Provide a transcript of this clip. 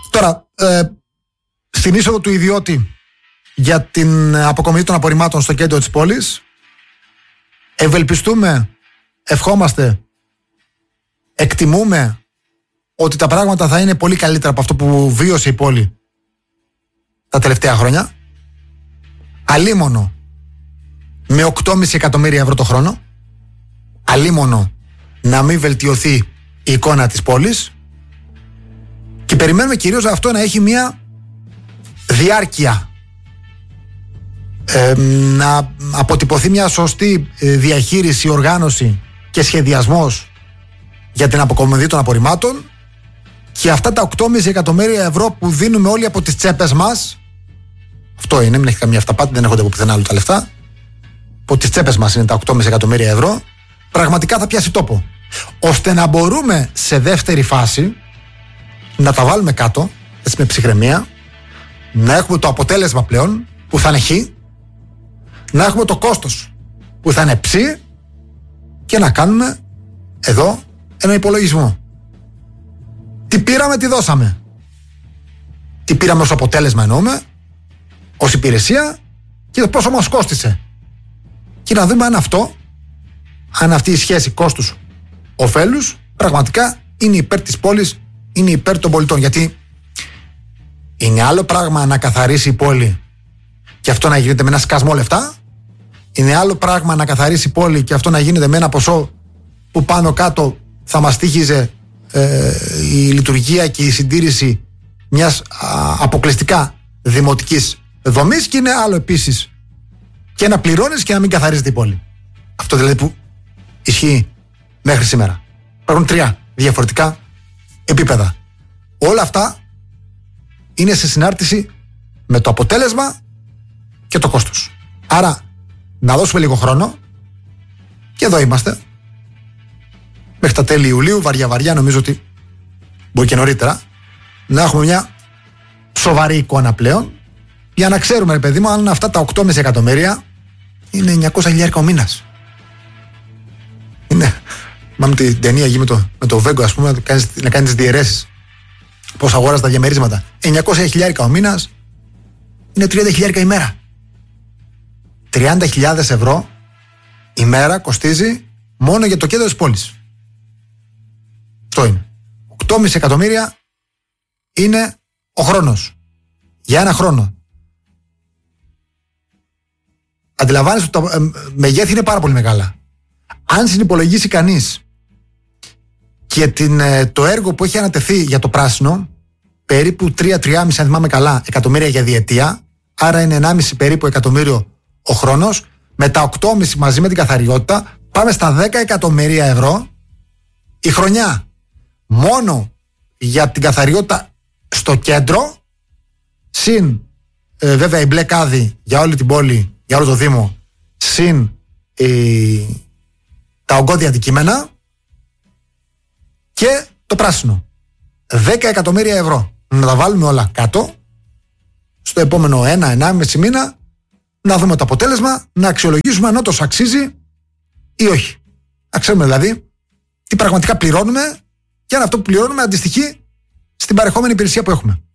Τώρα, στην είσοδο του ιδιώτη για την αποκομιδή των απορριμμάτων στο κέντρο της πόλης, ευελπιστούμε, ευχόμαστε, εκτιμούμε ότι τα πράγματα θα είναι πολύ καλύτερα από αυτό που βίωσε η πόλη τα τελευταία χρόνια. Αλίμονο με 8,5 εκατομμύρια ευρώ το χρόνο. Αλίμονο να μην βελτιωθεί η εικόνα της πόλης. Και περιμένουμε κυρίως αυτό να έχει μια διάρκεια. Να αποτυπωθεί μια σωστή διαχείριση, οργάνωση και σχεδιασμός για την αποκομιδή των απορριμμάτων. Και αυτά τα 8,5 εκατομμύρια ευρώ που δίνουμε όλοι από τις τσέπες μας, αυτό είναι, μην έχει καμία αυταπάτη, δεν έχονται από πουθενά άλλο τα λεφτά, από τις τσέπες μας είναι τα 8,5 εκατομμύρια ευρώ, πραγματικά θα πιάσει τόπο. Ώστε να μπορούμε σε δεύτερη φάση να τα βάλουμε κάτω, έτσι με ψυχραιμία, να έχουμε το αποτέλεσμα πλέον που θα είναι χ, να έχουμε το κόστος που θα είναι ψ και να κάνουμε εδώ ένα υπολογισμό. Τι πήραμε, τι δώσαμε. Τι πήραμε ως αποτέλεσμα εννοούμε, ως υπηρεσία και πόσο μας κόστισε. Και να δούμε αν αυτή η σχέση κόστους-οφέλους πραγματικά είναι υπέρ της πόλης, είναι υπέρ των πολιτών. Γιατί είναι άλλο πράγμα να καθαρίσει η πόλη και αυτό να γίνεται με ένα σκασμό λεφτά. Είναι άλλο πράγμα να καθαρίσει η πόλη και αυτό να γίνεται με ένα ποσό που πάνω κάτω θα μας τύχιζε η λειτουργία και η συντήρηση μιας αποκλειστικά δημοτικής δομής, και είναι άλλο επίσης και να πληρώνεις και να μην καθαρίζεται η πόλη. Αυτό δηλαδή που ισχύει μέχρι σήμερα. Υπάρχουν 3 διαφορετικά επίπεδα. Όλα αυτά είναι σε συνάρτηση με το αποτέλεσμα και το κόστος. Άρα να δώσουμε λίγο χρόνο, και εδώ είμαστε μέχρι τα τέλη Ιουλίου, βαριά νομίζω ότι μπορεί και νωρίτερα, να έχουμε μια σοβαρή εικόνα πλέον, για να ξέρουμε, ρε παιδί μου, αν αυτά τα 8,5 εκατομμύρια είναι 900.000 ο μήνας. Είναι, μάμε την ταινία εκεί με το Βέγκο, ας πούμε, να κάνει τις διαιρέσεις πώς αγόρασε τα διαμερίσματα. 900.000 ο μήνας είναι 30.000 ημέρα. 30.000 ευρώ ημέρα κοστίζει μόνο για το κέντρο της πόλης. Αυτό είναι. 8,5 εκατομμύρια είναι ο χρόνος. Για ένα χρόνο. Αντιλαμβάνεσαι ότι τα μεγέθη είναι πάρα πολύ μεγάλα. Αν συνυπολογίσει κανείς και το έργο που έχει ανατεθεί για το πράσινο, περίπου 3-3,5 αν θυμάμαι καλά εκατομμύρια για διετία, άρα είναι 1,5 περίπου εκατομμύριο ο χρόνος, με τα 8,5 μαζί με την καθαριότητα πάμε στα 10 εκατομμύρια ευρώ η χρονιά. Μόνο για την καθαριότητα στο κέντρο, συν βέβαια η μπλε κάδη για όλη την πόλη, για όλο το Δήμο, συν τα ογκώδια αντικείμενα και το πράσινο. 10 εκατομμύρια ευρώ. Να τα βάλουμε όλα κάτω, στο επόμενο 1-1,5 μήνα, να δούμε το αποτέλεσμα, να αξιολογήσουμε αν όντως αξίζει ή όχι. Να ξέρουμε δηλαδή τι πραγματικά πληρώνουμε και αν αυτό που πληρώνουμε αντιστοιχεί στην παρεχόμενη υπηρεσία που έχουμε.